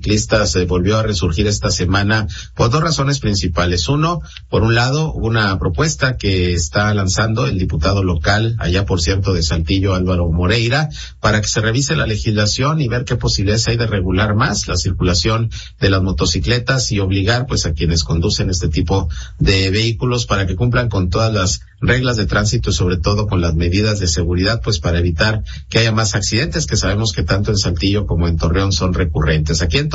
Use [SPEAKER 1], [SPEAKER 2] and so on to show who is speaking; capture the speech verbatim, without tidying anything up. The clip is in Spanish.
[SPEAKER 1] motociclistas eh, volvió a resurgir esta semana por dos razones principales. Uno, por un lado, una propuesta que está lanzando el diputado local, allá por cierto de Saltillo, Álvaro Moreira, para que se revise la legislación y ver qué posibilidades hay de regular más la circulación de las motocicletas y obligar pues a quienes conducen este tipo de vehículos para que cumplan con todas las reglas de tránsito y sobre todo con las medidas de seguridad, pues para evitar que haya más accidentes que sabemos que tanto en Saltillo como en Torreón son recurrentes. Aquí en